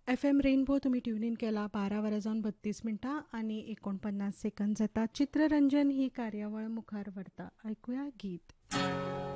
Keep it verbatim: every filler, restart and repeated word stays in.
F M rainbow तुम्ही tune in केला. बारा वरां जावन बत्तीस मिनटां आणि एकोणपन्नास सेकंद जाता. चित्ररंजन ही कार्यावळ मुखार व्हरता. ऐकूया गीत.